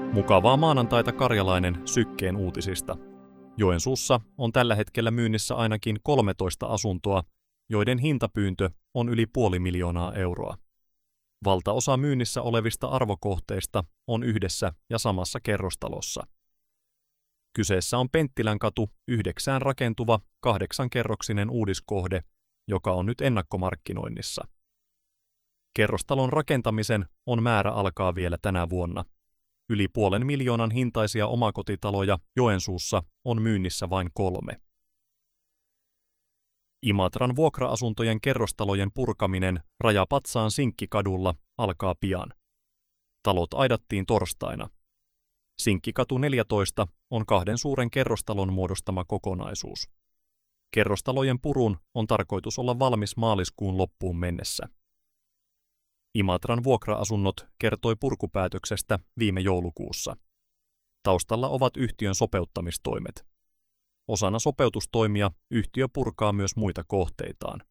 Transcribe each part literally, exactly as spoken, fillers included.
Mukavaa maanantaita Karjalainen Sykkeen uutisista. Joensuussa on tällä hetkellä myynnissä ainakin kolmetoista asuntoa, joiden hintapyyntö on yli puoli miljoonaa euroa. Valtaosa myynnissä olevista arvokohteista on yhdessä ja samassa kerrostalossa. Kyseessä on Penttilänkatu yhdeksään rakentuva kahdeksankerroksinen uudiskohde, joka on nyt ennakkomarkkinoinnissa. Kerrostalon rakentamisen on määrä alkaa vielä tänä vuonna. Yli puolen miljoonan hintaisia omakotitaloja Joensuussa on myynnissä vain kolme. Imatran vuokra-asuntojen kerrostalojen purkaminen Rajapatsaan Sinkkikadulla alkaa pian. Talot aidattiin torstaina. Sinkkikatu neljätoista on kahden suuren kerrostalon muodostama kokonaisuus. Kerrostalojen purun on tarkoitus olla valmis maaliskuun loppuun mennessä. Imatran vuokra-asunnot kertoi purkupäätöksestä viime joulukuussa. Taustalla ovat yhtiön sopeuttamistoimet. Osana sopeutustoimia yhtiö purkaa myös muita kohteitaan.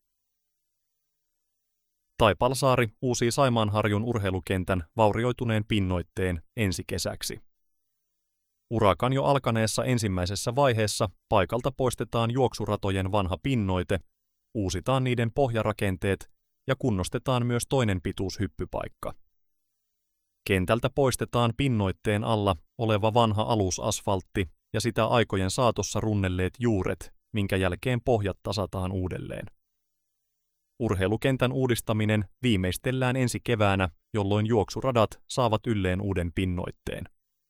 Taipalsaari uusii Saimaanharjun urheilukentän vaurioituneen pinnoitteen ensi kesäksi. Urakan jo alkaneessa ensimmäisessä vaiheessa paikalta poistetaan juoksuratojen vanha pinnoite, uusitaan niiden pohjarakenteet ja kunnostetaan myös toinen pituushyppypaikka. Kentältä poistetaan pinnoitteen alla oleva vanha alusasfaltti ja sitä aikojen saatossa runnelleet juuret, minkä jälkeen pohjat tasataan uudelleen. Urheilukentän uudistaminen viimeistellään ensi keväänä, jolloin juoksuradat saavat ylleen uuden pinnoitteen.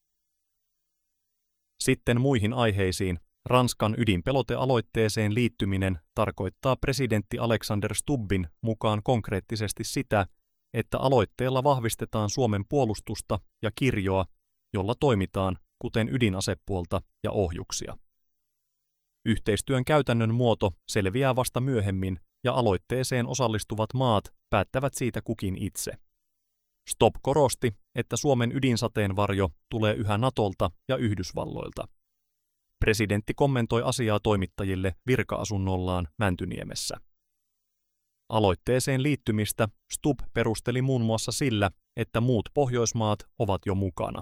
Sitten muihin aiheisiin. Ranskan ydinpelotealoitteeseen liittyminen tarkoittaa presidentti Alexander Stubbin mukaan konkreettisesti sitä, että aloitteella vahvistetaan Suomen puolustusta ja kirjoa, jolla toimitaan, kuten ydinasepuolta ja ohjuksia. Yhteistyön käytännön muoto selviää vasta myöhemmin ja aloitteeseen osallistuvat maat päättävät siitä kukin itse. Stubb korosti, että Suomen ydinsateenvarjo tulee yhä Natolta ja Yhdysvalloilta. Presidentti kommentoi asiaa toimittajille virka-asunnollaan Mäntyniemessä. Aloitteeseen liittymistä Stubb perusteli muun muassa sillä, että muut Pohjoismaat ovat jo mukana.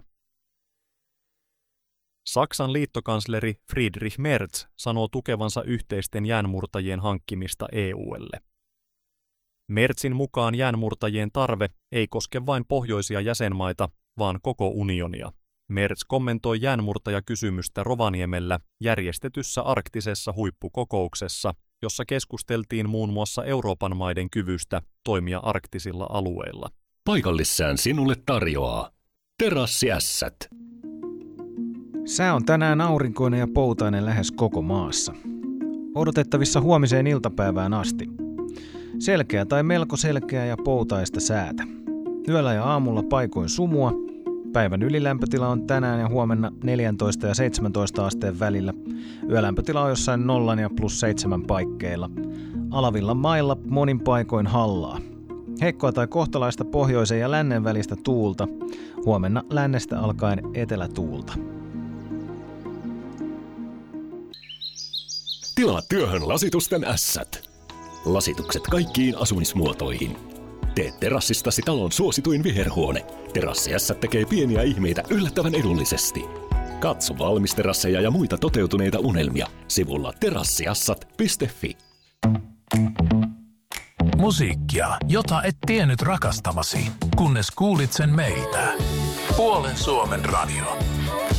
Saksan liittokansleri Friedrich Merz sanoo tukevansa yhteisten jäänmurtajien hankkimista E U:lle. Merzin mukaan jäänmurtajien tarve ei koske vain pohjoisia jäsenmaita, vaan koko unionia. Merz kommentoi jäänmurtajakysymystä Rovaniemellä järjestetyssä arktisessa huippukokouksessa, jossa keskusteltiin muun muassa Euroopan maiden kyvystä toimia arktisilla alueilla. Paikallissään sinulle tarjoaa Terassiässät. Sää on tänään aurinkoinen ja poutainen lähes koko maassa. Odotettavissa huomiseen iltapäivään asti. Selkeä tai melko selkeää ja poutaista säätä. Yöllä ja aamulla paikoin sumua. Päivän ylilämpötila on tänään ja huomenna neljätoista ja seitsemäntoista asteen välillä. Yölämpötila on jossain nollan ja plus seitsemän paikkeilla. Alavilla mailla monin paikoin hallaa. Heikkoa tai kohtalaista pohjoisen ja lännen välistä tuulta. Huomenna lännestä alkaen etelätuulta. Tilaa työhön lasitusten ässät. Lasitukset kaikkiin asumismuotoihin. Tee terassistasi talon suosituin viherhuone. Terassiässät tekee pieniä ihmeitä yllättävän edullisesti. Katso valmisterasseja ja muita toteutuneita unelmia sivulla terassiassat piste fi. Musiikkia, jota et tiennyt rakastavasi, kunnes kuulit sen meiltä. Puolen Suomen radio.